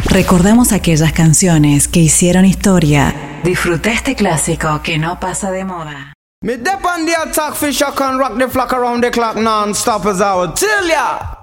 Recordamos aquellas canciones que hicieron historia. Disfruta este clásico que no pasa de moda. Me dep on the attack, fish, I can rock the flock around the clock non-stop as I would tell ya.